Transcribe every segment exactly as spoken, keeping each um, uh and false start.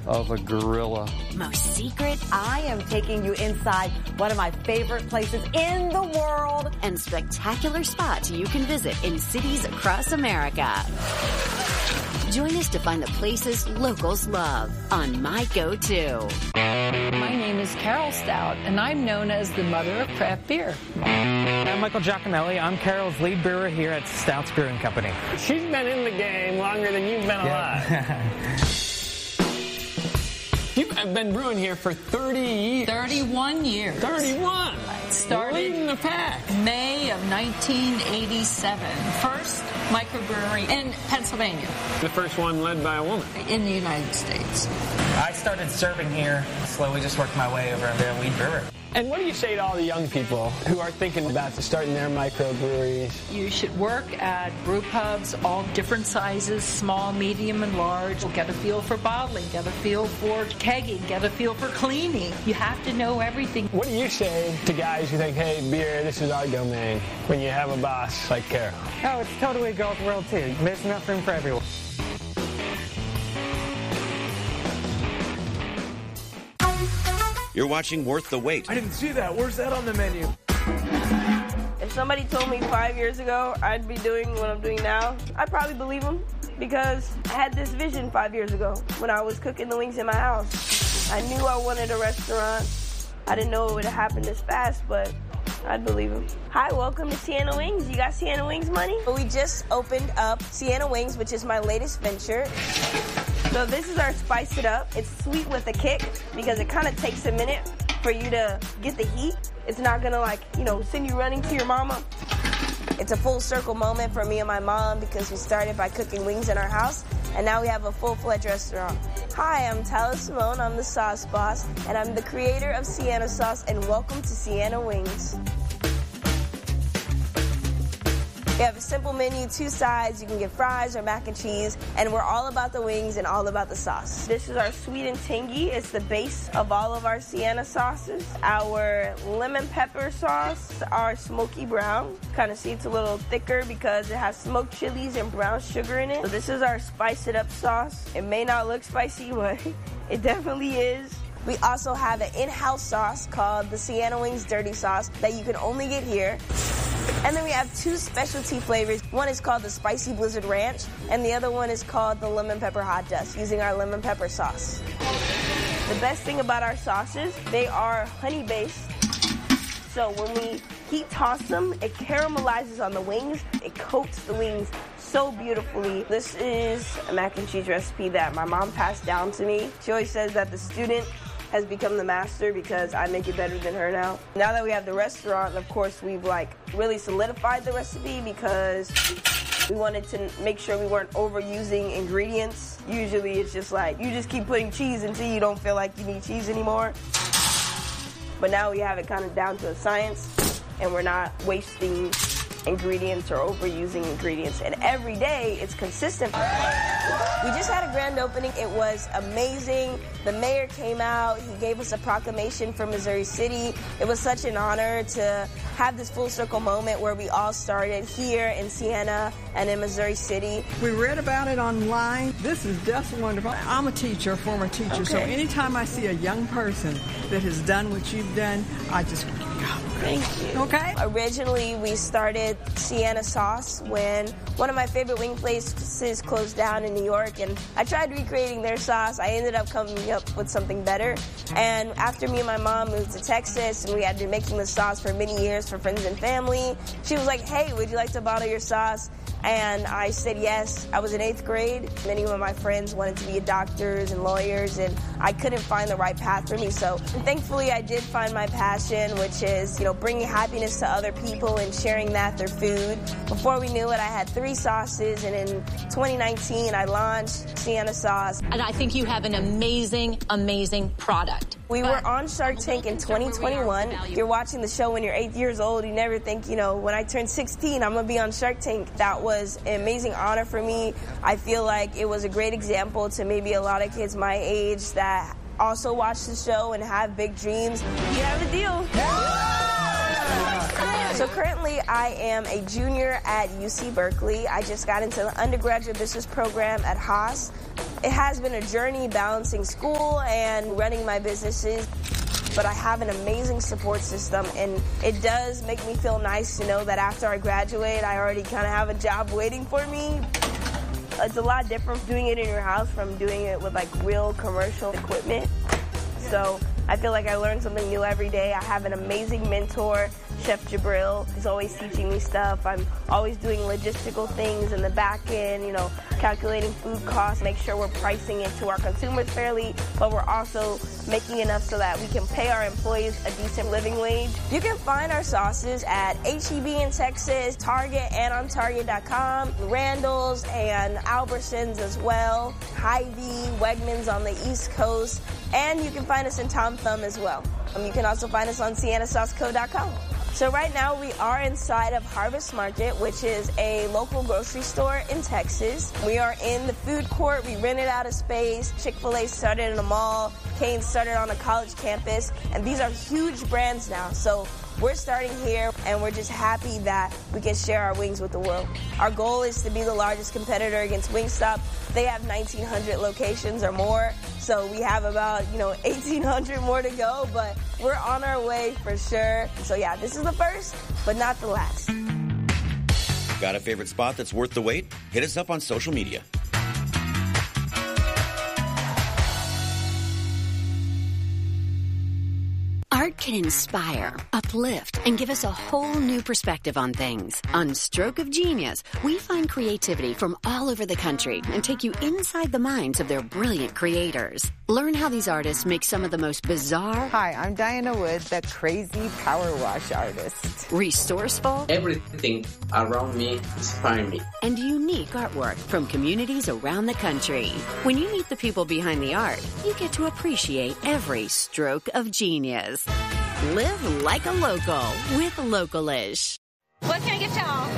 of a gorilla. Most secret, I am taking you inside one of my favorite places in the world and spectacular spots you can visit in cities across America. Join us to find the places locals love on My Go-To. My name is Carol Stout, and I'm known as the mother of craft beer. I'm Michael Giacomelli. I'm Carol's lead brewer here at Stouts Brewing Company. She's been in the game longer than you've been alive. Yeah. You've been brewing here for thirty years. thirty-one years. thirty-one. Started leading the pack. May of nineteen eighty-seven. First microbrewery in Pennsylvania. The first one led by a woman. In the United States. I started serving here, slowly just worked my way over to the lead brewer. And what do you say to all the young people who are thinking about starting their microbreweries? You should work at brew pubs, all different sizes, small, medium, and large. Get a feel for bottling, get a feel for kegging, get a feel for cleaning. You have to know everything. What do you say to guys who think, hey, beer, this is our domain, when you have a boss like Carol? Oh, it's totally a girls' world, too. There's enough room for everyone. You're watching Worth the Wait. I didn't see that. Where's that on the menu? If somebody told me five years ago I'd be doing what I'm doing now, I'd probably believe them because I had this vision five years ago when I was cooking the wings in my house. I knew I wanted a restaurant. I didn't know it would happen this fast, but I'd believe him. Hi, welcome to Sienna Wings. You got Sienna Wings money? We just opened up Sienna Wings, which is my latest venture. So this is our Spice It Up. It's sweet with a kick because it kind of takes a minute for you to get the heat. It's not gonna like, you know, send you running to your mama. It's a full circle moment for me and my mom because we started by cooking wings in our house and now we have a full-fledged restaurant. Hi, I'm Tyler Simone. I'm the sauce boss and I'm the creator of Sienna Sauce and welcome to Sienna Wings. We have a simple menu, two sides. You can get fries or mac and cheese, and we're all about the wings and all about the sauce. This is our sweet and tangy. It's the base of all of our Sienna sauces. Our lemon pepper sauce, our smoky brown. Kind of see it's a little thicker because it has smoked chilies and brown sugar in it. So this is our Spice It Up sauce. It may not look spicy, but it definitely is. We also have an in-house sauce called the Sienna Wings Dirty Sauce that you can only get here. And then we have two specialty flavors. One is called the Spicy Blizzard Ranch, and the other one is called the Lemon Pepper Hot Dust, using our lemon pepper sauce. The best thing about our sauces, they are honey-based. So when we heat toss them, it caramelizes on the wings. It coats the wings so beautifully. This is a mac and cheese recipe that my mom passed down to me. She always says that the student has become the master because I make it better than her now. Now that we have the restaurant, of course, we've like really solidified the recipe because we wanted to make sure we weren't overusing ingredients. Usually it's just like, you just keep putting cheese until you don't feel like you need cheese anymore. But now we have it kind of down to a science and we're not wasting ingredients or overusing ingredients. And every day it's consistent. We just had a grand opening. It was amazing. The mayor came out. He gave us a proclamation for Missouri City. It was such an honor to have this full circle moment where we all started here in Sienna and in Missouri City. We read about it online. This is just wonderful. I'm a teacher, a former teacher, okay. So anytime I see a young person that has done what you've done, I just want to give you a hug. Thank you. Okay. Originally, we started Sienna Sauce when one of my favorite wing places closed down in New York, and I tried recreating their sauce. I ended up coming up with something better. And after me and my mom moved to Texas, and we had been making the sauce for many years for friends and family, she was like, hey, would you like to bottle your sauce? And I said yes. I was in eighth grade. Many of my friends wanted to be doctors and lawyers, and I couldn't find the right path for me. So thankfully, I did find my passion, which is, you know, bringing happiness to other people and sharing that through food. Before we knew it, I had three sauces, and in twenty nineteen, I launched Sienna Sauce. And I think you have an amazing, amazing product. We were on Shark Tank in twenty twenty-one. You're watching the show when you're eight years old. You never think, you know, when I turn sixteen, I'm going to be on Shark Tank. That was an amazing honor for me. I feel like it was a great example to maybe a lot of kids my age that also watch the show and have big dreams. You have a deal. So currently I am a junior at U C Berkeley. I just got into the undergraduate business program at Haas. It has been a journey balancing school and running my businesses, but I have an amazing support system, and it does make me feel nice to know that after I graduate, I already kind of have a job waiting for me. It's a lot different doing it in your house from doing it with like real commercial equipment. So I feel like I learn something new every day. I have an amazing mentor, Chef Jabril. He's always teaching me stuff. I'm always doing logistical things in the back end, you know, calculating food costs, make sure we're pricing it to our consumers fairly, but we're also making enough so that we can pay our employees a decent living wage. You can find our sauces at H E B in Texas, Target, and on Target dot com, Randall's and Albertsons as well, Hy-Vee, Wegmans on the East Coast, and you can find us in Tom Thumb as well. Um, you can also find us on Sienna Sauce Co dot com. So right now we are inside of Harvest Market, which is a local grocery store in Texas. We are in the food court. We rented out a space. Chick-fil-A started in a mall. Cane's started on a college campus. And these are huge brands now. So we're starting here, and we're just happy that we can share our wings with the world. Our goal is to be the largest competitor against Wingstop. They have nineteen hundred locations or more, so we have about, you know, eighteen hundred more to go, but we're on our way for sure. So yeah, this is the first, but not the last. Got a favorite spot that's worth the wait? Hit us up on social media. Art can inspire, uplift, and give us a whole new perspective on things. On Stroke of Genius, we find creativity from all over the country and take you inside the minds of their brilliant creators. Learn how these artists make some of the most bizarre... Hi, I'm Diana Wood, the crazy power wash artist. Resourceful... Everything around me inspires me. And unique artwork from communities around the country. When you meet the people behind the art, you get to appreciate every stroke of genius. Live like a local with Localish. What can I get y'all?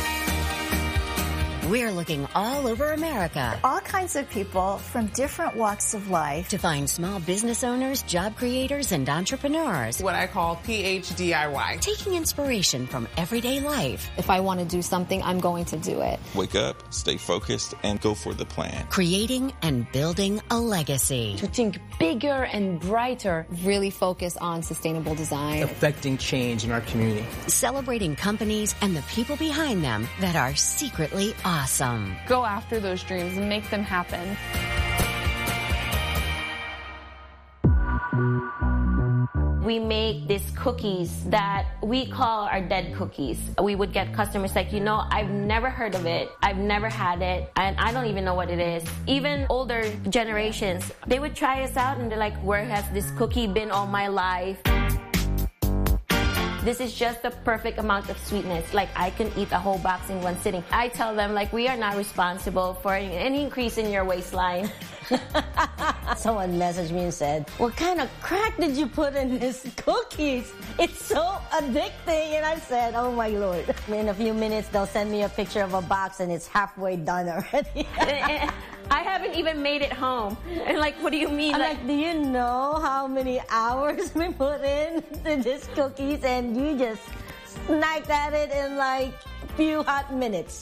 We're looking all over America. All kinds of people from different walks of life. To find small business owners, job creators, and entrepreneurs. What I call P H D I Y. Taking inspiration from everyday life. If I want to do something, I'm going to do it. Wake up, stay focused, and go for the plan. Creating and building a legacy. To think bigger and brighter. Really focus on sustainable design. Affecting change in our community. Celebrating companies and the people behind them that are secretly awesome. Awesome. Go after those dreams and make them happen. We make these cookies that we call our dead cookies. We would get customers like, you know, I've never heard of it. I've never had it. And I don't even know what it is. Even older generations, they would try us out and they're like, where has this cookie been all my life? This is just the perfect amount of sweetness. Like, I can eat a whole box in one sitting. I tell them, like, we are not responsible for any increase in your waistline. Someone messaged me and said, what kind of crack did you put in these cookies? It's so addicting. And I said, oh my Lord. In a few minutes, they'll send me a picture of a box and it's halfway done already. I haven't even made it home. And like, what do you mean? I'm like, like, do you know how many hours we put in to these cookies? And you just snacked at it in like a few hot minutes.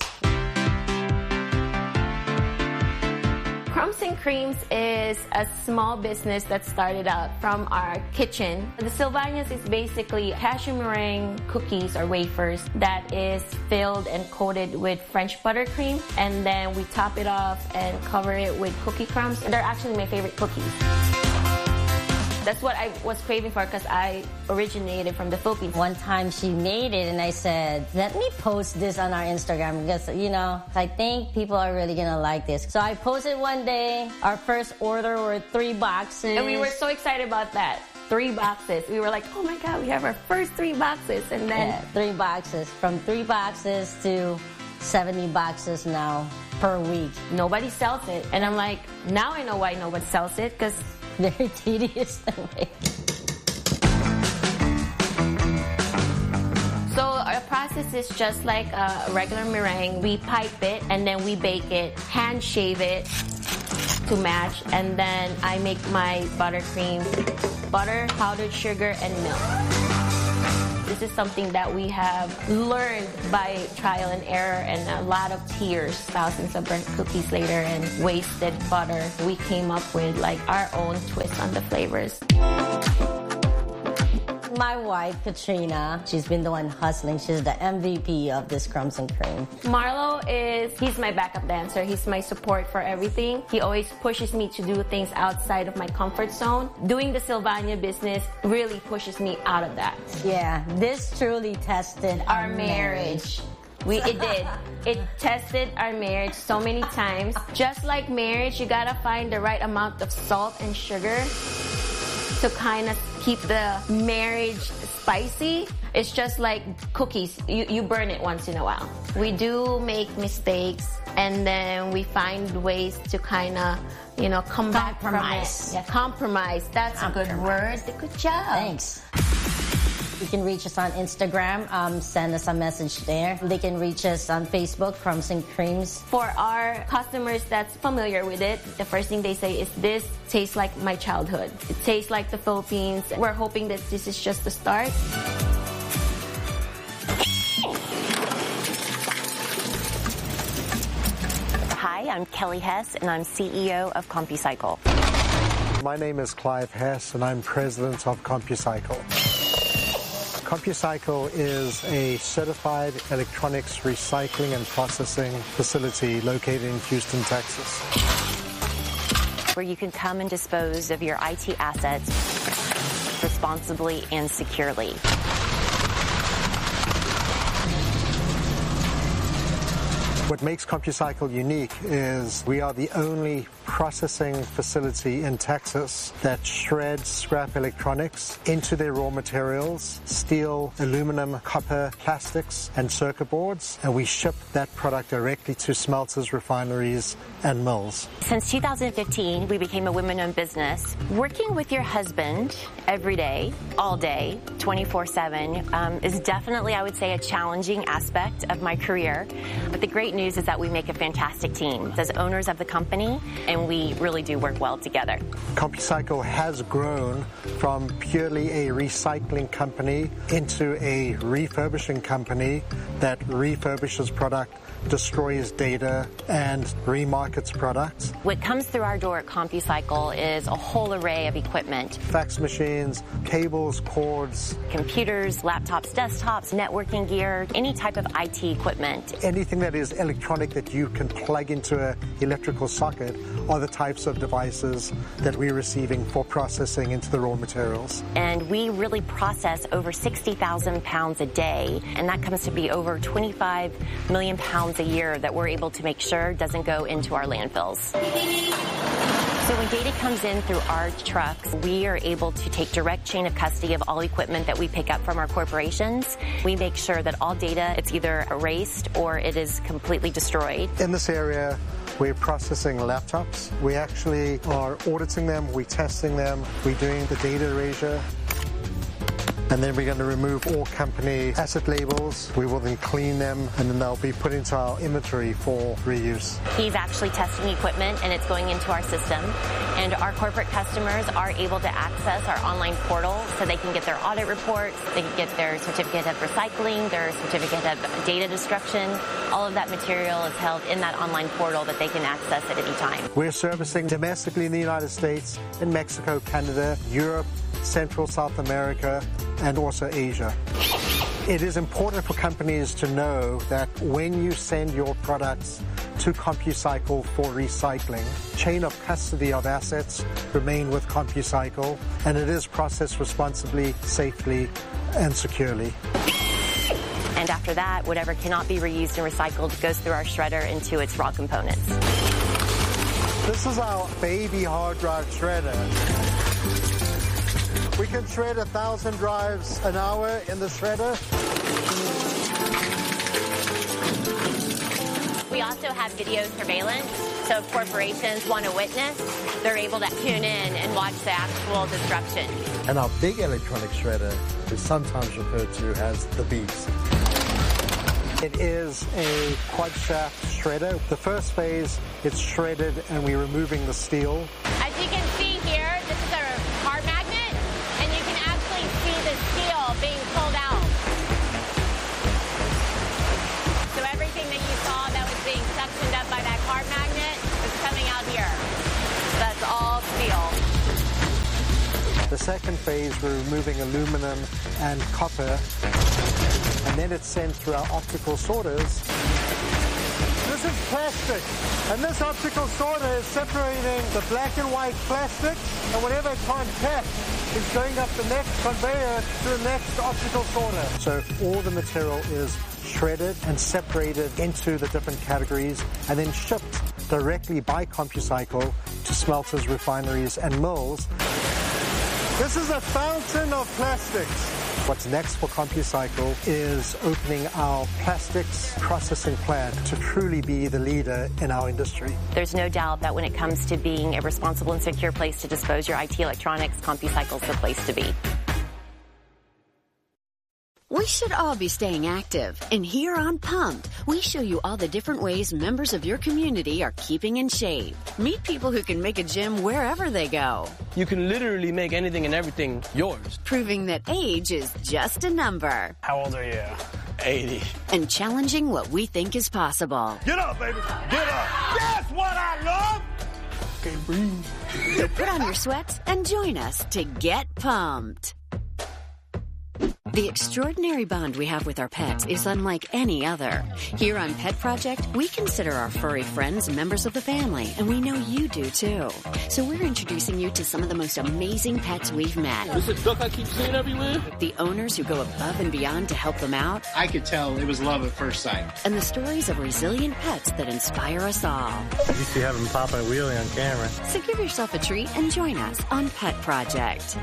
Crumbs and Creams is a small business that started out from our kitchen. The Sylvanias is basically cashew meringue cookies or wafers that is filled and coated with French buttercream, and then we top it off and cover it with cookie crumbs. They're actually my favorite cookies. That's what I was craving for because I originated from the Philippines. One time she made it and I said, let me post this on our Instagram because, you know, I think people are really going to like this. So I posted one day. Our first order were three boxes. And we were so excited about that. Three boxes. We were like, oh my God, we have our first three boxes. And then... Yeah, three boxes. From three boxes to seventy boxes now per week. Nobody sells it. And I'm like, now I know why nobody sells it because... very tedious to make. So our process is just like a regular meringue. We pipe it and then we bake it, hand shave it to match, and then I make my buttercream, butter, powdered sugar, and milk. This is something that we have learned by trial and error and a lot of tears, thousands of burnt cookies later and wasted butter. We came up with like our own twist on the flavors. My wife, Katrina, she's been the one hustling. She's the M V P of this Crumbs and Cream. Marlo is, he's my backup dancer. He's my support for everything. He always pushes me to do things outside of my comfort zone. Doing the Sylvania business really pushes me out of that. Yeah, this truly tested our, our marriage. marriage. We, it did. It tested our marriage so many times. Just like marriage, you gotta find the right amount of salt and sugar to kind of keep the marriage spicy. It's just like cookies. You, you burn it once in a while. We do make mistakes, and then we find ways to kind of, you know, come back from it. Yeah, compromise. That's compromise. A good word. Good job. Thanks. You can reach us on Instagram. Um, send us a message there. They can reach us on Facebook, Crumbs and Creams. For our customers that's familiar with it, the first thing they say is, this tastes like my childhood. It tastes like the Philippines. We're hoping that this is just the start. Hi, I'm Kelly Hess, and I'm C E O of CompuCycle. My name is Clive Hess, and I'm president of CompuCycle. CompuCycle is a certified electronics recycling and processing facility located in Houston, Texas, where you can come and dispose of your I T assets responsibly and securely. What makes CompuCycle unique is we are the only processing facility in Texas that shreds scrap electronics into their raw materials, steel, aluminum, copper, plastics, and circuit boards, and we ship that product directly to smelters, refineries, and mills. Since two thousand fifteen, we became a women-owned business. Working with your husband every day, all day, twenty-four seven, um, is definitely, I would say, a challenging aspect of my career. But the great news is that we make a fantastic team as owners of the company, and we really do work well together. CompuCycle has grown from purely a recycling company into a refurbishing company that refurbishes product, destroys data, and remarkets products. What comes through our door at CompuCycle is a whole array of equipment. Fax machines, cables, cords, computers, laptops, desktops, networking gear, any type of I T equipment. Anything that is electronic that you can plug into an electrical socket are the types of devices that we're receiving for processing into the raw materials. And we really process over sixty thousand pounds a day, and that comes to be over twenty-five million pounds a year that we're able to make sure doesn't go into our landfills. So when data comes in through our trucks, we are able to take direct chain of custody of all equipment that we pick up from our corporations. We make sure that all data, it's either erased or it is completely destroyed. In this area, we're processing laptops. We actually are auditing them, we're testing them, we're doing the data erasure. And then we're going to remove all company asset labels. We will then clean them, and then they'll be put into our inventory for reuse. He's actually testing equipment, and it's going into our system. And our corporate customers are able to access our online portal so they can get their audit reports, they can get their certificate of recycling, their certificate of data destruction. All of that material is held in that online portal that they can access at any time. We're servicing domestically in the United States, in Mexico, Canada, Europe, Central South America, and also Asia. It is important for companies to know that when you send your products to CompuCycle for recycling, chain of custody of assets remain with CompuCycle, and it is processed responsibly, safely, and securely. And after that, whatever cannot be reused and recycled goes through our shredder into its raw components. This is our baby hard drive shredder. We can shred a thousand drives an hour in the shredder. We also have video surveillance, so if corporations want to witness, they're able to tune in and watch the actual destruction. And our big electronic shredder is sometimes referred to as the beast. It is a quad shaft shredder. The first phase, it's shredded and we're removing the steel. As you can see here, this is a hard magnet, and you can actually see the steel being pulled out. The second phase, we're removing aluminum and copper, and then it's sent through our optical sorters. This is plastic, and this optical sorter is separating the black and white plastic, and whatever it can't catch is going up the next conveyor to the next optical sorter. So all the material is shredded and separated into the different categories and then shipped directly by CompuCycle to smelters, refineries, and mills. This is a fountain of plastics. What's next for CompuCycle is opening our plastics processing plant to truly be the leader in our industry. There's no doubt that when it comes to being a responsible and secure place to dispose your I T electronics, CompuCycle is the place to be. We should all be staying active, and here on Pumped, we show you all the different ways members of your community are keeping in shape. Meet people who can make a gym wherever they go. You can literally make anything and everything yours. Proving that age is just a number. How old are you? eighty. And challenging what we think is possible. Get up, baby. Get up. That's what I love. Can't breathe. So put on your sweats and join us to get pumped. The extraordinary bond we have with our pets is unlike any other. Here on Pet Project, we consider our furry friends members of the family, and we know you do too. So we're introducing you to some of the most amazing pets we've met. This is a duck I keep seeing everywhere. The owners who go above and beyond to help them out. I could tell it was love at first sight. And the stories of resilient pets that inspire us all. You see having popping a wheelie on camera. So give yourself a treat and join us on Pet Project.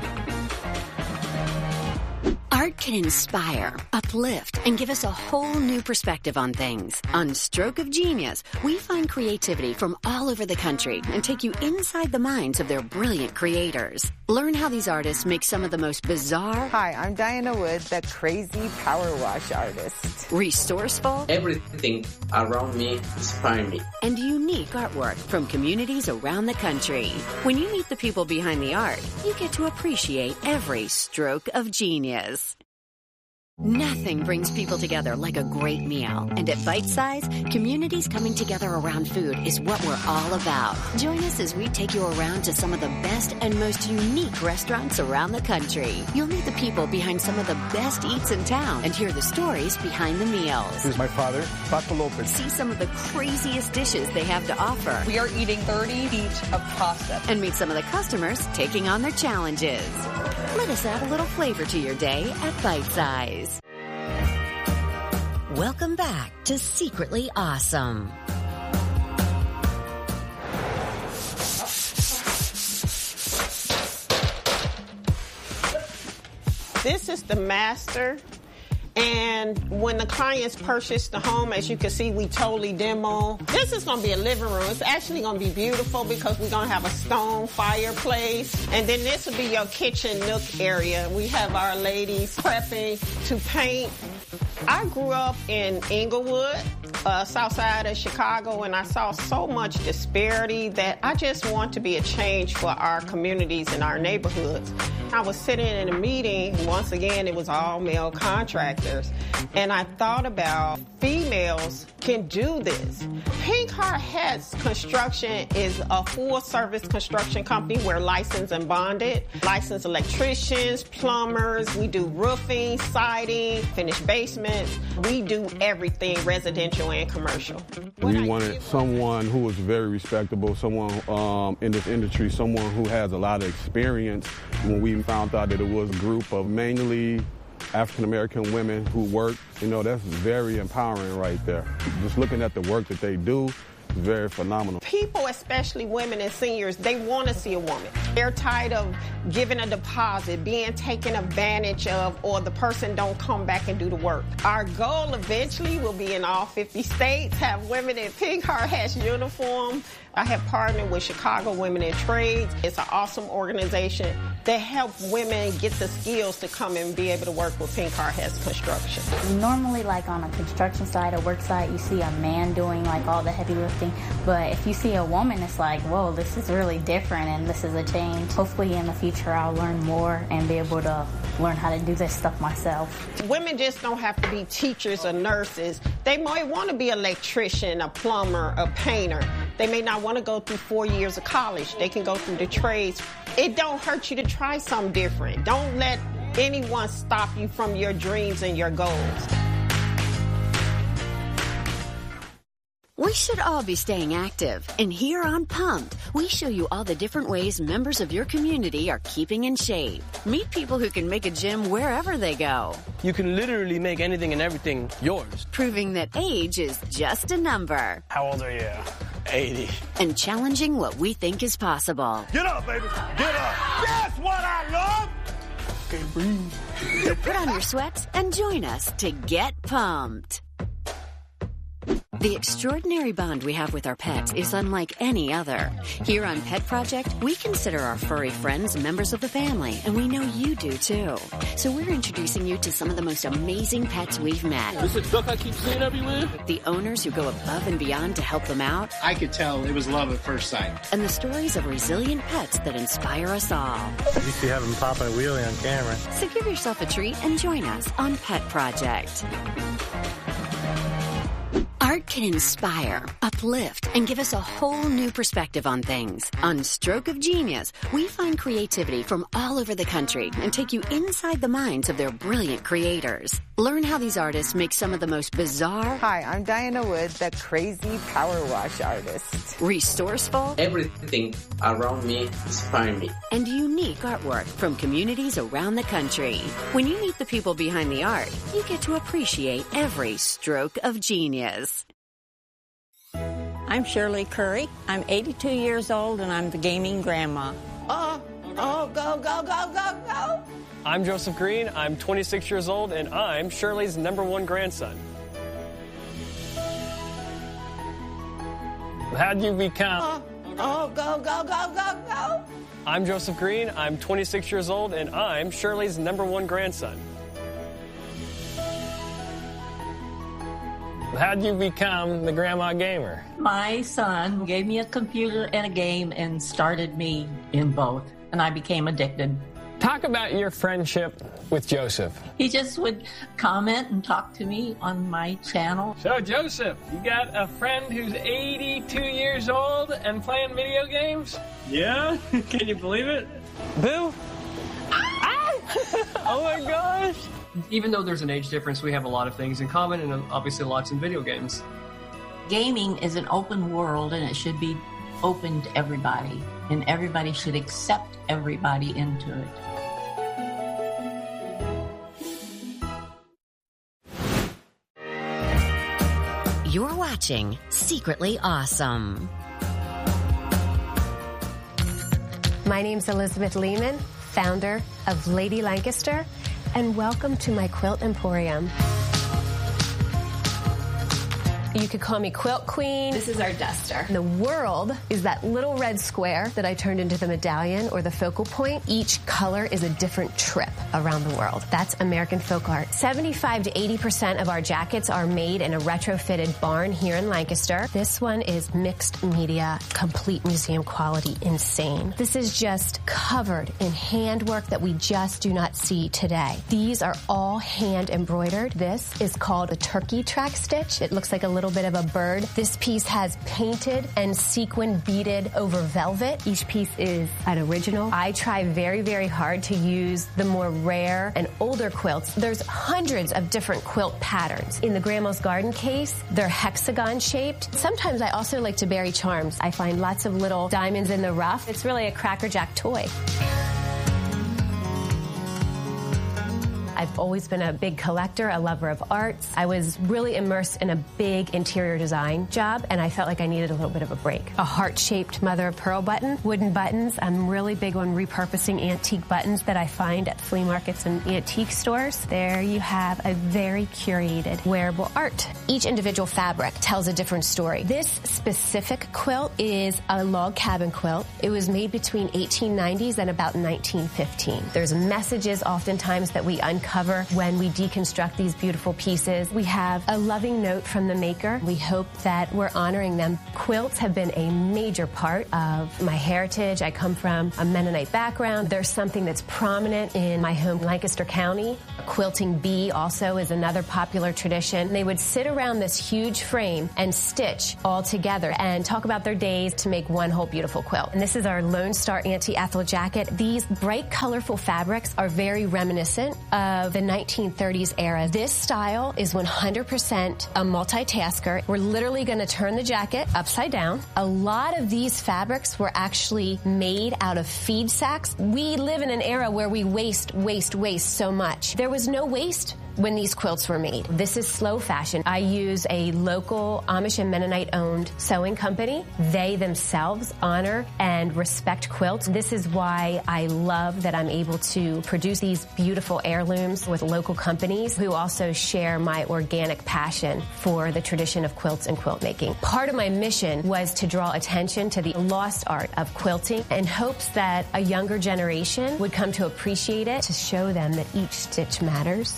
Art can inspire, uplift, and give us a whole new perspective on things. On Stroke of Genius, we find creativity from all over the country and take you inside the minds of their brilliant creators. Learn how these artists make some of the most bizarre... Hi, I'm Diana Wood, the crazy power wash artist. Resourceful... Everything around me inspires me. And unique artwork from communities around the country. When you meet the people behind the art, you get to appreciate every stroke of genius. Nothing brings people together like a great meal. And at Bite Size, communities coming together around food is what we're all about. Join us as we take you around to some of the best and most unique restaurants around the country. You'll meet the people behind some of the best eats in town and hear the stories behind the meals. This is my father, Paco Lopez. See some of the craziest dishes they have to offer. We are eating thirty feet of pasta. And meet some of the customers taking on their challenges. Let us add a little flavor to your day at Bite Size. Welcome back to Secretly Awesome. This is the master. And when the clients purchase the home, as you can see, we totally demo. This is going to be a living room. It's actually going to be beautiful because we're going to have a stone fireplace. And then this will be your kitchen nook area. We have our ladies prepping to paint. I grew up in Inglewood, uh, south side of Chicago, and I saw so much disparity that I just want to be a change for our communities and our neighborhoods. I was sitting in a meeting, once again, it was all male contractors, and I thought about females can do this. Pink Heart Hats Construction is a full-service construction company. We're licensed and bonded, licensed electricians, plumbers. We do roofing, siding, finished basements. We do everything residential and commercial. We wanted someone who was very respectable, someone um, in this industry, someone who has a lot of experience. When we found out that it was a group of mainly African-American women who work, you know, that's very empowering right there. Just looking at the work that they do is very phenomenal. People, especially women and seniors, they want to see a woman. They're tired of giving a deposit, being taken advantage of, or the person don't come back and do the work. Our goal eventually will be in all fifty states, have women in Pink Heart Hats uniform. I have partnered with Chicago Women in Trades. It's an awesome organization that helps women get the skills to come and be able to work with Pink Heart Hats Construction. Normally, like on a construction site or work site, you see a man doing like all the heavy lifting. But if you see a woman, it's like, whoa, this is really different and this is a change. Hopefully in the future, I'll learn more and be able to learn how to do this stuff myself. Women just don't have to be teachers or nurses. They might want to be an electrician, a plumber, a painter. They may not want to go through four years of college. They can go through the trades. It don't hurt you to try something different. Don't let anyone stop you from your dreams and your goals. We should all be staying active, and here on Pumped, we show you all the different ways members of your community are keeping in shape. Meet people who can make a gym wherever they go. You can literally make anything and everything yours. Proving that age is just a number. How old are you? eighty. And challenging what we think is possible. Get up, baby. Get up. That's what I love. Okay, breathe. So put on your sweats and join us to get pumped. The extraordinary bond we have with our pets is unlike any other. Here on Pet Project, we consider our furry friends members of the family, and we know you do too. So we're introducing you to some of the most amazing pets we've met. This is duck I keep seeing everywhere. The owners who go above and beyond to help them out. I could tell it was love at first sight. And the stories of resilient pets that inspire us all. You see having popping a wheelie on camera. So give yourself a treat and join us on Pet Project. Art can inspire, uplift, and give us a whole new perspective on things. On Stroke of Genius, we find creativity from all over the country and take you inside the minds of their brilliant creators. Learn how these artists make some of the most bizarre... Hi, I'm Diana Wood, the crazy power wash artist. Resourceful... Everything around me inspires me. And unique artwork from communities around the country. When you meet the people behind the art, you get to appreciate every stroke of genius. I'm Shirley Curry. I'm eighty-two years old, and I'm the gaming grandma. Oh, oh, go, go, go, go, go. I'm Joseph Green. I'm twenty-six years old, and I'm Shirley's number one grandson. How'd you become? Oh, oh, go, go, go, go, go. I'm Joseph Green. I'm twenty-six years old, and I'm Shirley's number one grandson. How'd you become the grandma gamer? My son gave me a computer and a game and started me in both, and I became addicted. Talk about your friendship with Joseph. He just would comment and talk to me on my channel. So, Joseph, you got a friend who's eighty-two years old and playing video games? Yeah? Can you believe it? Boo? Ah! Oh my gosh! Even though there's an age difference, we have a lot of things in common, and obviously lots in video games. Gaming is an open world, and it should be open to everybody, and everybody should accept everybody into it. You're watching Secretly Awesome. My name's Elizabeth Lehman, founder of Lady Lancaster, and welcome to my quilt emporium. You could call me Quilt Queen. This is our duster. The world is that little red square that I turned into the medallion or the focal point. Each color is a different trip around the world. That's American folk art. seventy-five to eighty percent of our jackets are made in a retrofitted barn here in Lancaster. This one is mixed media, complete museum quality, insane. This is just covered in handwork that we just do not see today. These are all hand embroidered. This is called a turkey track stitch. It looks like a little bit of a bird. This piece has painted and sequin beaded over velvet. Each piece is an original. I try very, very hard to use the more rare and older quilts. There's hundreds of different quilt patterns. In the Grandma's Garden case, they're hexagon shaped. Sometimes I also like to bury charms. I find lots of little diamonds in the rough. It's really a Cracker Jack toy. I've always been a big collector, a lover of arts. I was really immersed in a big interior design job, and I felt like I needed a little bit of a break. A heart-shaped mother-of-pearl button, wooden buttons. I'm really big on repurposing antique buttons that I find at flea markets and antique stores. There you have a very curated wearable art. Each individual fabric tells a different story. This specific quilt is a log cabin quilt. It was made between eighteen nineties and about nineteen fifteen. There's messages oftentimes that we uncover uncover when we deconstruct these beautiful pieces. We have a loving note from the maker. We hope that we're honoring them. Quilts have been a major part of my heritage. I come from a Mennonite background. There's something that's prominent in my home, Lancaster County. A quilting bee also is another popular tradition. They would sit around this huge frame and stitch all together and talk about their days to make one whole beautiful quilt. And this is our Lone Star Anti-Ethel jacket. These bright, colorful fabrics are very reminiscent of the nineteen thirties era. This style is one hundred percent a multitasker. We're literally going to turn the jacket upside down. A lot of these fabrics were actually made out of feed sacks. We live in an era where we waste, waste, waste so much. There was no waste when these quilts were made. This is slow fashion. I use a local Amish and Mennonite owned sewing company. They themselves honor and respect quilts. This is why I love that I'm able to produce these beautiful heirlooms with local companies who also share my organic passion for the tradition of quilts and quilt making. Part of my mission was to draw attention to the lost art of quilting in hopes that a younger generation would come to appreciate it, to show them that each stitch matters.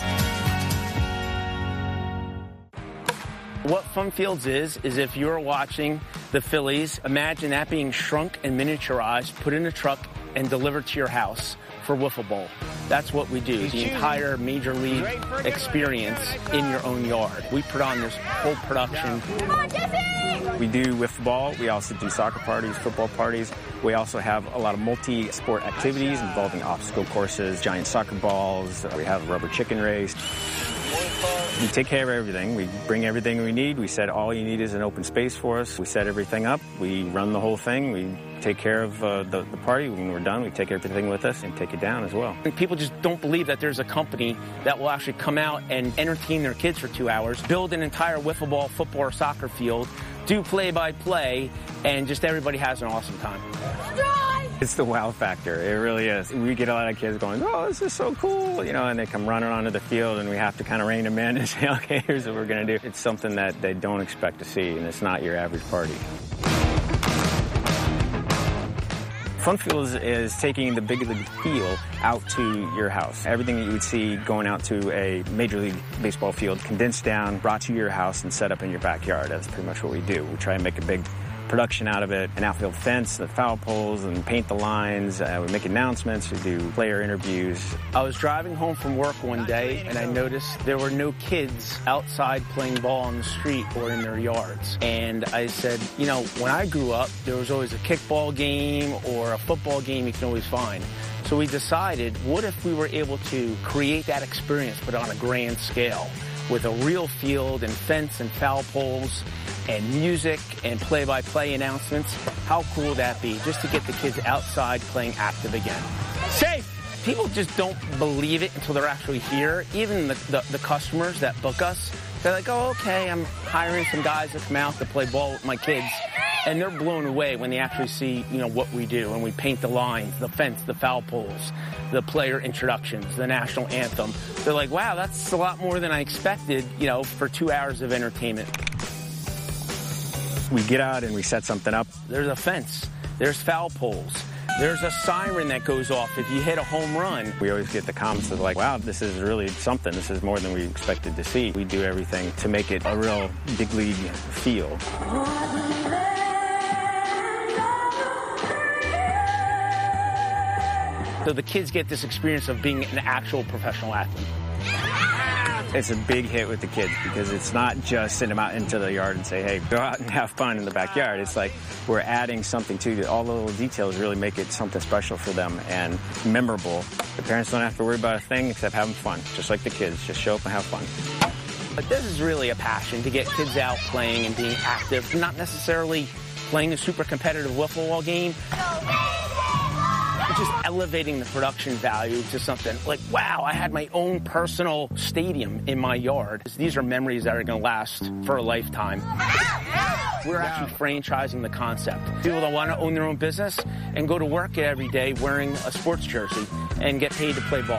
What Fun Fields is, is if you're watching the Phillies, imagine that being shrunk and miniaturized, put in a truck, and delivered to your house for wiffle ball. That's what we do, the entire major league experience in your own yard. We put on this whole production. Come on, Jesse! We do wiffle ball. We also do soccer parties, football parties. We also have a lot of multi-sport activities involving obstacle courses, giant soccer balls. We have a rubber chicken race. We take care of everything. We bring everything we need. We said all you need is an open space for us. We set everything up. We run the whole thing. We take care of uh, the, the party. When we're done, we take everything with us and take it down as well. And people just don't believe that there's a company that will actually come out and entertain their kids for two hours, build an entire wiffle ball, football, or soccer field, do play-by-play, and just everybody has an awesome time. It's the wow factor. It really is. We get a lot of kids going, oh, this is so cool, you know, and they come running onto the field, and we have to kind of rein them in and say, okay, here's what we're going to do. It's something that they don't expect to see, and it's not your average party. Fun Fields is taking the big league feel out to your house. Everything that you would see going out to a Major League Baseball field, condensed down, brought to your house, and set up in your backyard. That's pretty much what we do. We try and make a big production out of it, an outfield fence, the foul poles, and paint the lines. Uh, we make announcements, we do player interviews. I was driving home from work one day, and I noticed there were no kids outside playing ball on the street or in their yards. And I said, you know, when I grew up, there was always a kickball game or a football game you can always find. So we decided, what if we were able to create that experience, but on a grand scale, with a real field and fence and foul poles and music and play-by-play announcements? How cool would that be, just to get the kids outside playing active again? Safe! People just don't believe it until they're actually here. Even the, the, the customers that book us, they're like, oh, okay, I'm hiring some guys to come out to play ball with my kids. And they're blown away when they actually see, you know, what we do. And we paint the lines, the fence, the foul poles, the player introductions, the national anthem. They're like, wow, that's a lot more than I expected, you know, for two hours of entertainment. We get out and we set something up. There's a fence. There's foul poles. There's a siren that goes off if you hit a home run. We always get the comments of like, wow, this is really something. This is more than we expected to see. We do everything to make it a real big league feel. So the kids get this experience of being an actual professional athlete. It's a big hit with the kids because it's not just send them out into the yard and say, hey, go out and have fun in the backyard. It's like we're adding something to it. All the little details really make it something special for them and memorable. The parents don't have to worry about a thing except having fun, just like the kids. Just show up and have fun. But this is really a passion, to get kids out playing and being active, not necessarily playing a super competitive wiffle ball game. Just elevating the production value to something like, wow, I had my own personal stadium in my yard. These are memories that are going to last for a lifetime. We're actually franchising the concept. People that want to own their own business and go to work every day wearing a sports jersey and get paid to play ball.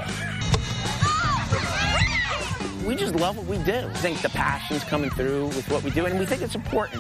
We just love what we do. I think the passion's coming through with what we do, and we think it's important.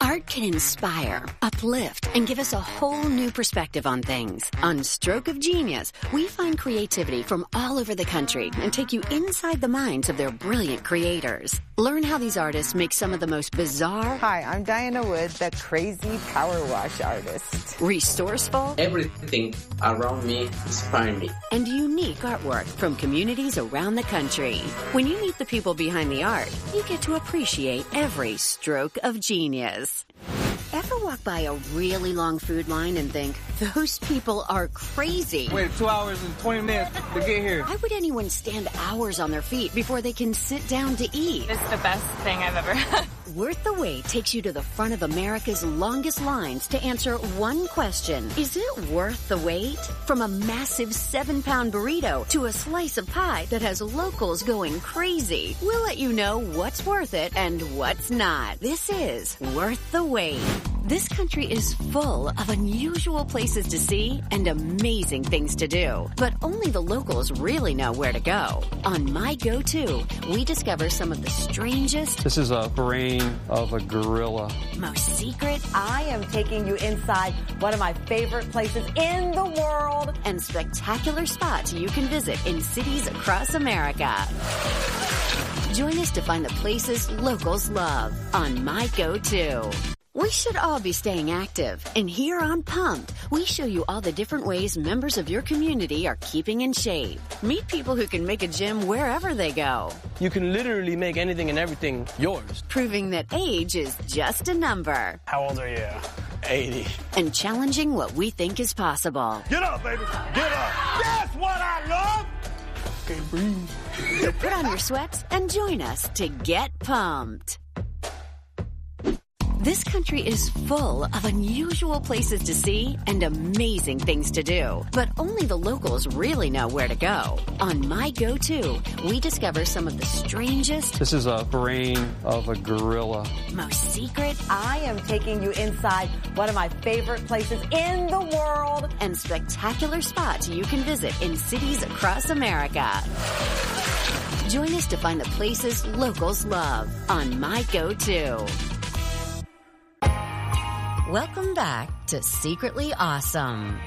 Art can inspire, uplift, and give us a whole new perspective on things. On Stroke of Genius, we find creativity from all over the country and take you inside the minds of their brilliant creators. Learn how these artists make some of the most bizarre... Hi, I'm Diana Wood, the crazy power wash artist. Resourceful... Everything around me inspires me. And unique artwork from communities around the country. When you meet the people behind the art, you get to appreciate every stroke of genius. Ever walk by a really long food line and think, those people are crazy? Wait two hours and twenty minutes to get here. Why would anyone stand hours on their feet before they can sit down to eat? It's the best thing I've ever had. Worth the Wait takes you to the front of America's longest lines to answer one question. Is it worth the wait? From a massive seven-pound burrito to a slice of pie that has locals going crazy, we'll let you know what's worth it and what's not. This is Worth the Wait. This country is full of unusual places to see and amazing things to do, but only the locals really know where to go. On My Go-To, we discover some of the strangest... This is a brain of a gorilla. Most secret... I am taking you inside one of my favorite places in the world. And spectacular spots you can visit in cities across America. Join us to find the places locals love on My Go-To. We should all be staying active, and here on Pumped, we show you all the different ways members of your community are keeping in shape. Meet people who can make a gym wherever they go. You can literally make anything and everything yours. Proving that age is just a number. How old are you? eighty. And challenging what we think is possible. Get up, baby. Get up. That's what I love. Okay, breathe. So put on your sweats and join us to get pumped. This country is full of unusual places to see and amazing things to do, but only the locals really know where to go. On My Go-To, we discover some of the strangest... This is a brain of a gorilla. Most secret... I am taking you inside one of my favorite places in the world. And spectacular spots you can visit in cities across America. Join us to find the places locals love on My Go-To. Welcome back to Secretly Awesome.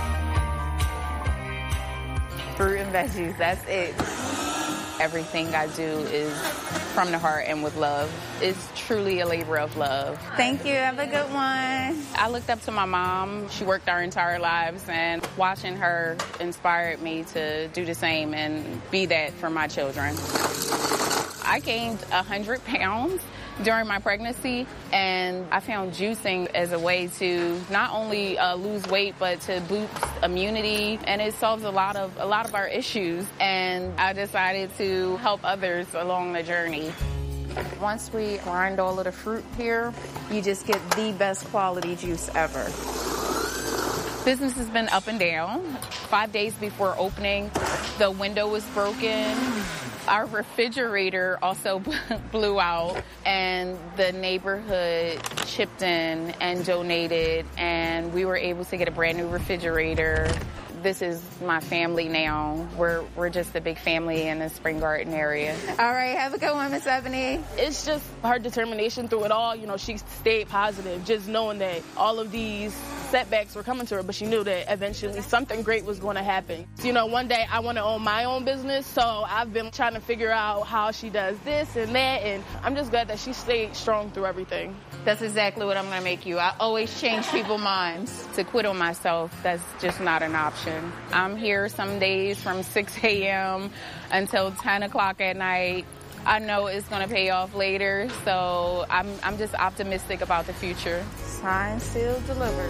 Fruit and veggies, that's it. Everything I do is from the heart and with love. It's truly a labor of love. Thank you. Have a good one. I looked up to my mom. She worked our entire lives, and watching her inspired me to do the same and be that for my children. I gained one hundred pounds during my pregnancy, and I found juicing as a way to not only uh, lose weight, but to boost immunity, and it solves a lot of a lot of our issues. And I decided to help others along the journey. Once we grind all of the fruit here, you just get the best quality juice ever. Business has been up and down. Five days before opening, the window was broken. Our refrigerator also blew out, and the neighborhood chipped in and donated, and we were able to get a brand new refrigerator. This is my family now. We're we're just a big family in the Spring Garden area. All right, have a good one, Miss Ebony. It's just her determination through it all. You know, she stayed positive, just knowing that all of these setbacks were coming to her, but she knew that eventually something great was going to happen. You know, one day I want to own my own business, so I've been trying to figure out how she does this and that, and I'm just glad that she stayed strong through everything. That's exactly what I'm going to make you. I always change people's minds. To quit on myself, that's just not an option. I'm here some days from six a.m. until ten o'clock at night. I know it's going to pay off later, so I'm, I'm just optimistic about the future. Signed, sealed, delivered.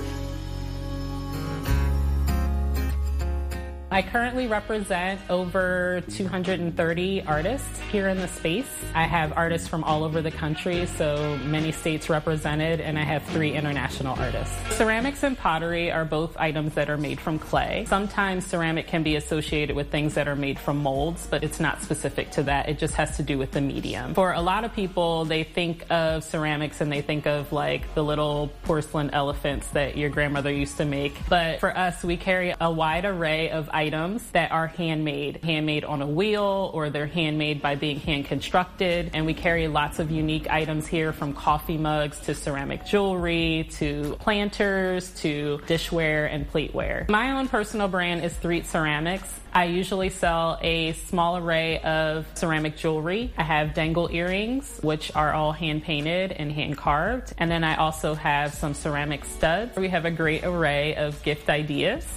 I currently represent over two hundred thirty artists here in the space. I have artists from all over the country, so many states represented, and I have three international artists. Ceramics and pottery are both items that are made from clay. Sometimes ceramic can be associated with things that are made from molds, but it's not specific to that. It just has to do with the medium. For a lot of people, they think of ceramics and they think of like the little porcelain elephants that your grandmother used to make. But for us, we carry a wide array of items items that are handmade, handmade on a wheel, or they're handmade by being hand constructed. And we carry lots of unique items here, from coffee mugs to ceramic jewelry to planters to dishware and plateware. My own personal brand is Threet Ceramics. I usually sell a small array of ceramic jewelry. I have dangle earrings, which are all hand painted and hand carved. And then I also have some ceramic studs. We have a great array of gift ideas.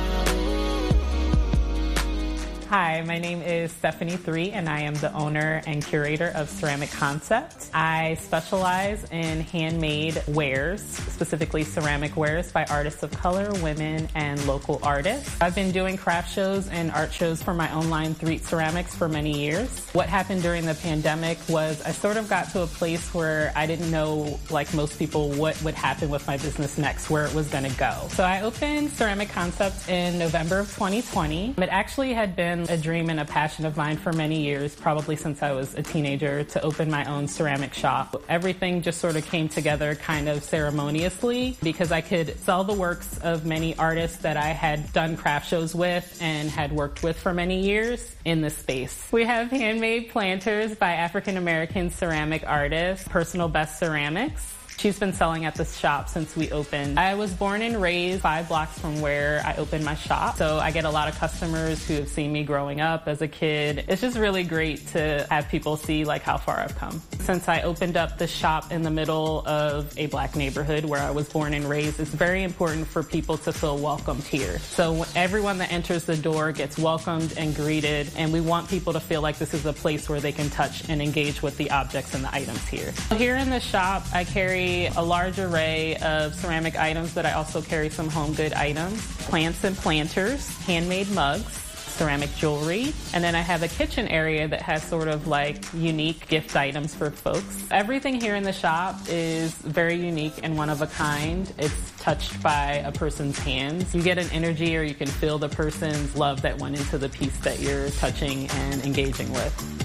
Hi, my name is Stephanie Threet, and I am the owner and curator of Ceramic Concept. I specialize in handmade wares, specifically ceramic wares by artists of color, women, and local artists. I've been doing craft shows and art shows for my own line, Threet Ceramics, for many years. What happened during the pandemic was I sort of got to a place where I didn't know, like most people, what would happen with my business next, where it was going to go. So I opened Ceramic Concept in November of twenty twenty. It actually had been a dream and a passion of mine for many years, probably since I was a teenager, to open my own ceramic shop. Everything just sort of came together kind of ceremoniously because I could sell the works of many artists that I had done craft shows with and had worked with for many years in this space. We have handmade planters by African American ceramic artists, Personal Best Ceramics. She's been selling at this shop since we opened. I was born and raised five blocks from where I opened my shop, so I get a lot of customers who have seen me growing up as a kid. It's just really great to have people see like how far I've come. Since I opened up the shop in the middle of a black neighborhood where I was born and raised, it's very important for people to feel welcomed here. So everyone that enters the door gets welcomed and greeted, and we want people to feel like this is a place where they can touch and engage with the objects and the items here. Here in the shop, I carry a large array of ceramic items, but I also carry some home good items, plants and planters, handmade mugs, ceramic jewelry, and then I have a kitchen area that has sort of like unique gift items for folks. Everything here in the shop is very unique and one of a kind. It's touched by a person's hands. You get an energy, or you can feel the person's love that went into the piece that you're touching and engaging with.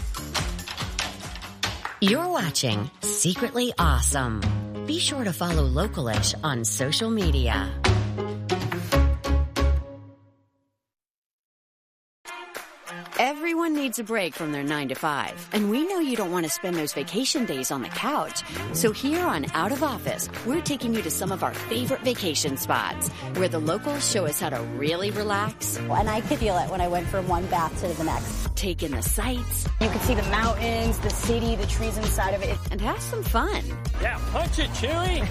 You're watching Secretly Awesome. Be sure to follow Localish on social media. Everyone needs a break from their nine to five, and we know you don't want to spend those vacation days on the couch. So here on Out of Office, we're taking you to some of our favorite vacation spots where the locals show us how to really relax. And I could feel it when I went from one bath to the next. Take in the sights. You could see the mountains, the city, the trees inside of it. And have some fun. Yeah, punch it, Chewie!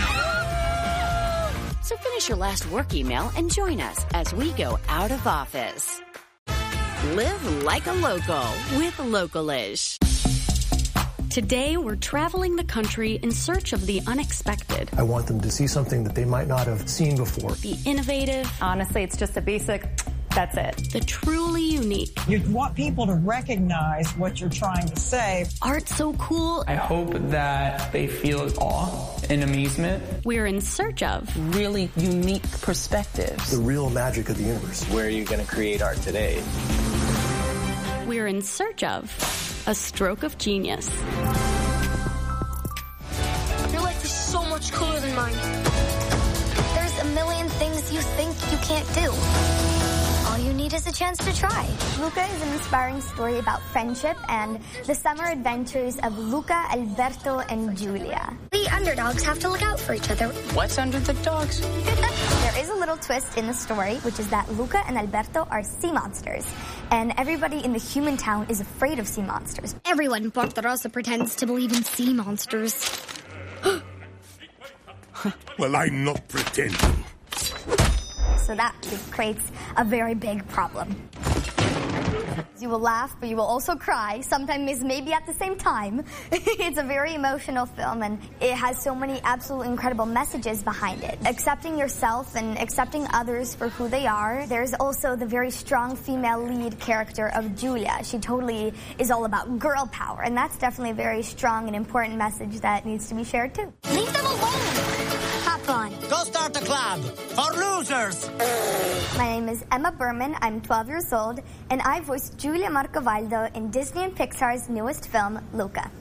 So finish your last work email and join us as we go out of office. Live like a local with Localish. Today, we're traveling the country in search of the unexpected. I want them to see something that they might not have seen before. The innovative. Honestly, it's just a basic, that's it. The truly unique. You want people to recognize what you're trying to say. Art so cool. I hope that they feel awe and amazement. We're in search of really unique perspectives. The real magic of the universe. Where are you going to create art today? We're in search of a stroke of genius. Your life is so much cooler than mine. There's a million things you think you can't do. All you need is a chance to try. Luca is an inspiring story about friendship and the summer adventures of Luca, Alberto, and Giulia. We underdogs have to look out for each other. What's under the dogs? There is a little twist in the story, which is that Luca and Alberto are sea monsters, and everybody in the human town is afraid of sea monsters. Everyone in Porto Rosa pretends to believe in sea monsters. Well, I'm not pretending. So that creates a very big problem. You will laugh, but you will also cry, sometimes maybe at the same time. It's a very emotional film, and it has so many absolutely incredible messages behind it. Accepting yourself and accepting others for who they are. There's also the very strong female lead character of Giulia. She totally is all about girl power, and that's definitely a very strong and important message that needs to be shared too. Leave them alone! Hop on. Go start a club for losers! My name is Emma Berman. I'm twelve years old, and I voiced Giulia Marcovaldo in Disney and Pixar's newest film, Luca.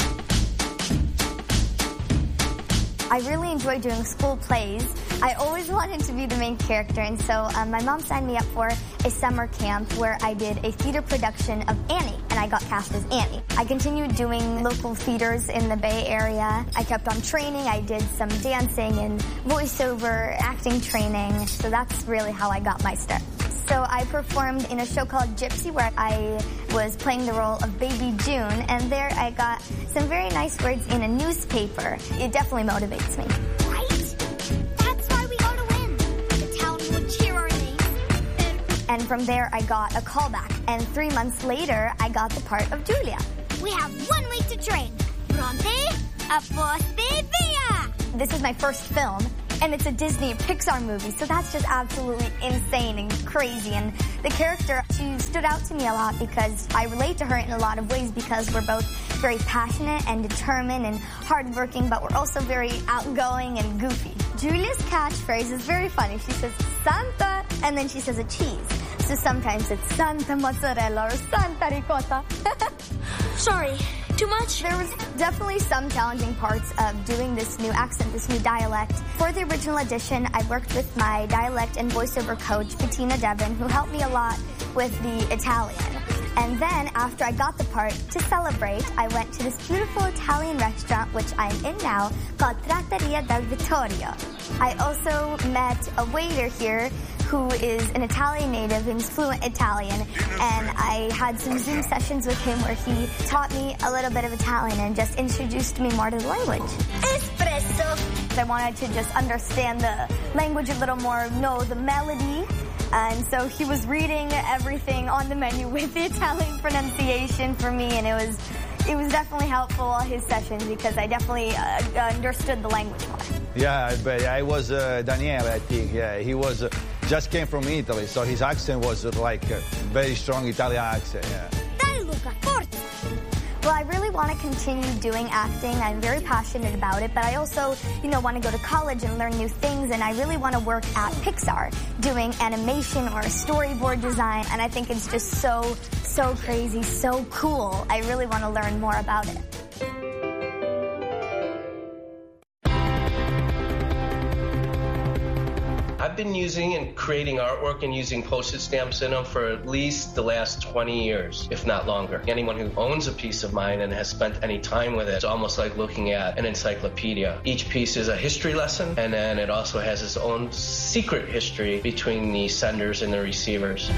I really enjoy doing school plays. I always wanted to be the main character, and so um, my mom signed me up for a summer camp where I did a theater production of Annie, and I got cast as Annie. I continued doing local theaters in the Bay Area. I kept on training. I did some dancing and voiceover, acting training. So that's really how I got my start. So I performed in a show called Gypsy where I was playing the role of Baby June, and there I got some very nice words in a newspaper. It definitely motivates me. Right? That's why we go to win. The town will cheer our names. And from there I got a callback, and three months later I got the part of Julia. We have one week to train. Pronte? Aposte via! This is my first film, and it's a Disney Pixar movie, so that's just absolutely insane and crazy. And the character, she stood out to me a lot because I relate to her in a lot of ways because we're both very passionate and determined and hardworking, but we're also very outgoing and goofy. Julia's catchphrase is very funny. She says, Santa, and then she says a cheese. So sometimes it's Santa Mozzarella or Santa Ricotta. Sorry. Too much? There was definitely some challenging parts of doing this new accent, this new dialect. For the original edition, I worked with my dialect and voiceover coach, Bettina Devon, who helped me a lot with the Italian. And then, after I got the part, to celebrate, I went to this beautiful Italian restaurant, which I'm in now, called Trattoria del Vittorio. I also met a waiter here who is an Italian native and is fluent Italian, and I had some Zoom sessions with him where he taught me a little bit of Italian and just introduced me more to the language. Espresso! I wanted to just understand the language a little more, know the melody, and so he was reading everything on the menu with the Italian pronunciation for me, and it was it was definitely helpful, all his sessions, because I definitely uh, understood the language more. Yeah, but I was uh, Daniele, I think. Yeah, he was uh, just came from Italy, so his accent was uh, like a very strong Italian accent. Yeah. Dai, Luca, forte! Well, I really want to continue doing acting. I'm very passionate about it, but I also, you know, want to go to college and learn new things, and I really want to work at Pixar doing animation or storyboard design, and I think it's just so, so crazy, so cool. I really want to learn more about it. I've been using and creating artwork and using postage stamps in them for at least the last twenty years, if not longer. Anyone who owns a piece of mine and has spent any time with it, it's almost like looking at an encyclopedia. Each piece is a history lesson, and then it also has its own secret history between the senders and the receivers.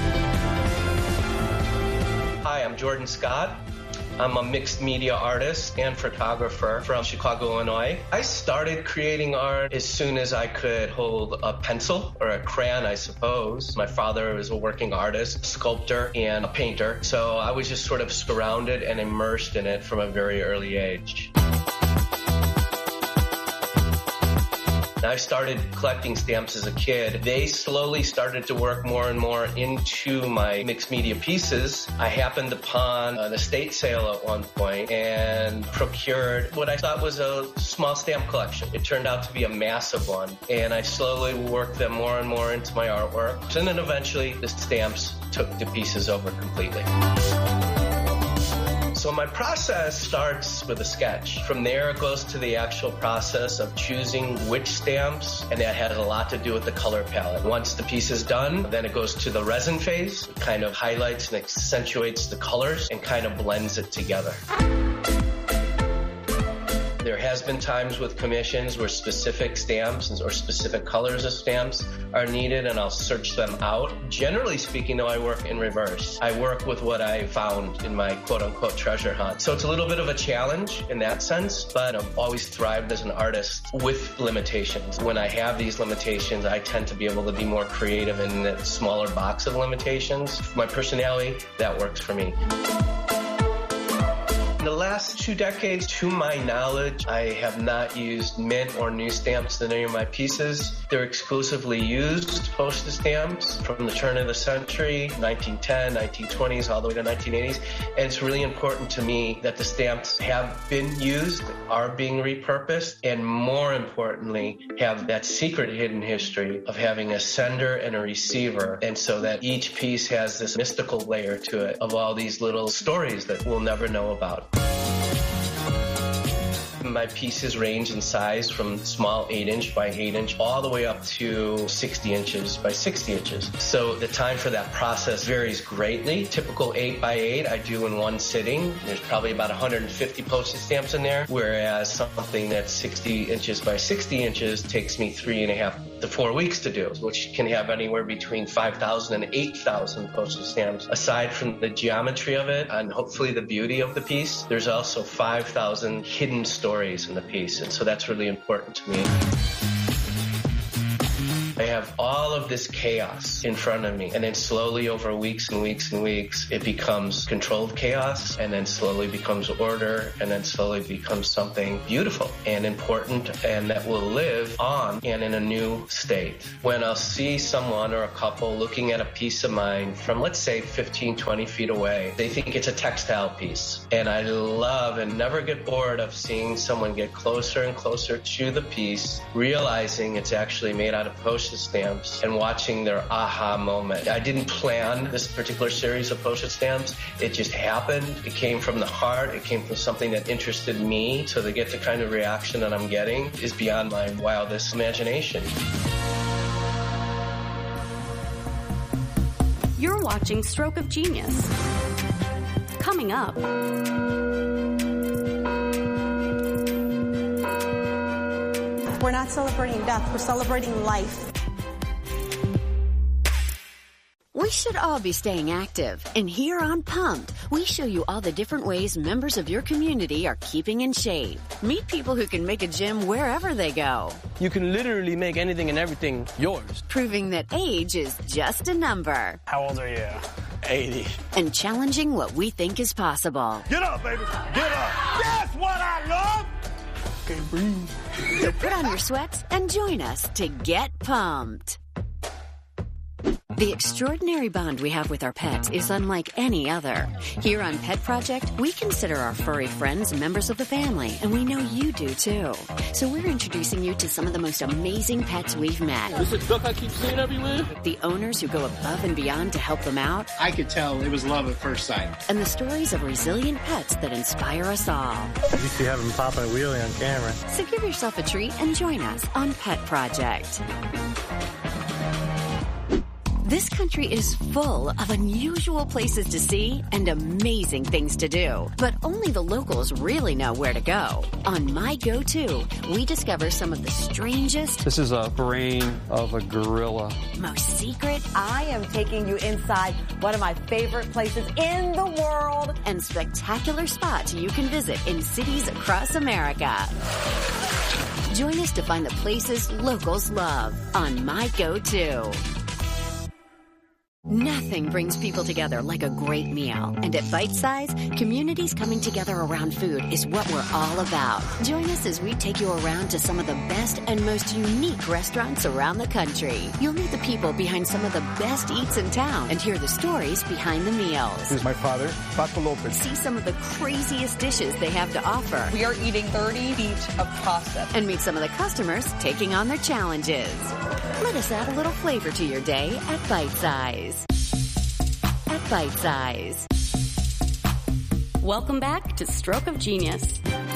Hi, I'm Jordan Scott. I'm a mixed media artist and photographer from Chicago, Illinois. I started creating art as soon as I could hold a pencil or a crayon, I suppose. My father was a working artist, sculptor, and a painter, so I was just sort of surrounded and immersed in it from a very early age. I started collecting stamps as a kid. They slowly started to work more and more into my mixed media pieces. I happened upon an estate sale at one point and procured what I thought was a small stamp collection. It turned out to be a massive one, and I slowly worked them more and more into my artwork. And then eventually the stamps took the pieces over completely. So my process starts with a sketch. From there, it goes to the actual process of choosing which stamps, and that has a lot to do with the color palette. Once the piece is done, then it goes to the resin phase. It kind of highlights and accentuates the colors and kind of blends it together. There has been times with commissions where specific stamps or specific colors of stamps are needed, and I'll search them out. Generally speaking, though, I work in reverse. I work with what I found in my quote-unquote treasure hunt. So it's a little bit of a challenge in that sense, but I've always thrived as an artist with limitations. When I have these limitations, I tend to be able to be more creative in a smaller box of limitations. My personality, that works for me. In the last two decades, to my knowledge, I have not used mint or new stamps in any of my pieces. They're exclusively used postage stamps from the turn of the century, nineteen ten, nineteen twenties, all the way to nineteen eighties. And it's really important to me that the stamps have been used, are being repurposed, and more importantly, have that secret hidden history of having a sender and a receiver. And so that each piece has this mystical layer to it of all these little stories that we'll never know about. My pieces range in size from small eight inch by eight inch all the way up to sixty inches by sixty inches. So the time for that process varies greatly. Typical eight by eight I do in one sitting. There's probably about one hundred fifty postage stamps in there, whereas something that's sixty inches by sixty inches takes me three and a half to four weeks to do, which can have anywhere between five thousand and eight thousand postage stamps. Aside from the geometry of it and hopefully the beauty of the piece, there's also five thousand hidden stories in the piece, and so that's really important to me. I have all of this chaos in front of me, and then slowly over weeks and weeks and weeks, it becomes controlled chaos, and then slowly becomes order, and then slowly becomes something beautiful and important, and that will live on and in a new state. When I'll see someone or a couple looking at a piece of mine from, let's say, fifteen, twenty feet away, they think it's a textile piece. And I love and never get bored of seeing someone get closer and closer to the piece, realizing it's actually made out of postage stamps and watching their aha moment. I didn't plan this particular series of postage stamps. It just happened. It came from the heart. It came from something that interested me. So to get the kind of reaction that I'm getting is beyond my wildest imagination. You're watching Stroke of Genius. Coming up. We're not celebrating death, we're celebrating life. We should all be staying active, and here on Pumped, we show you all the different ways members of your community are keeping in shape. Meet people who can make a gym wherever they go. You can literally make anything and everything yours. Proving that age is just a number. How old are you? eighty. And challenging what we think is possible. Get up, baby. Get up. That's what I love. Okay, breathe. So put on your sweats and join us to get pumped. The extraordinary bond we have with our pets is unlike any other. Here on Pet Project, we consider our furry friends members of the family, and we know you do too. So we're introducing you to some of the most amazing pets we've met. This is duck I keep seeing everywhere. The owners who go above and beyond to help them out. I could tell it was love at first sight. And the stories of resilient pets that inspire us all. You see having popping a wheelie on camera. So give yourself a treat and join us on Pet Project. This country is full of unusual places to see and amazing things to do. But only the locals really know where to go. On My Go-To, we discover some of the strangest... This is a brain of a gorilla. ...most secret... I am taking you inside one of my favorite places in the world. ...and spectacular spots you can visit in cities across America. Join us to find the places locals love on My Go-To. Nothing brings people together like a great meal. And at Bite Size, communities coming together around food is what we're all about. Join us as we take you around to some of the best and most unique restaurants around the country. You'll meet the people behind some of the best eats in town and hear the stories behind the meals. This is my father, Paco Lopez. See some of the craziest dishes they have to offer. We are eating thirty feet of pasta. And meet some of the customers taking on their challenges. Let us add a little flavor to your day at Bite Size. At Bite Size. Welcome back to Stroke of Genius.